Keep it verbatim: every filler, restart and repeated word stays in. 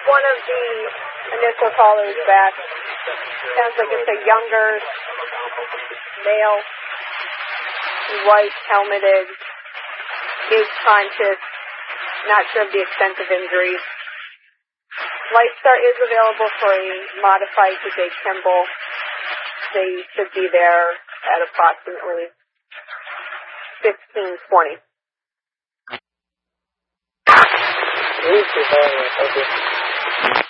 one of the initial callers back. Sounds like it's a younger male, white, helmeted, is conscious, not sure of the extent of injuries. LightStar is available for a modified to Jake Kimball. They should be there at approximately fifteen twenty. Thank you.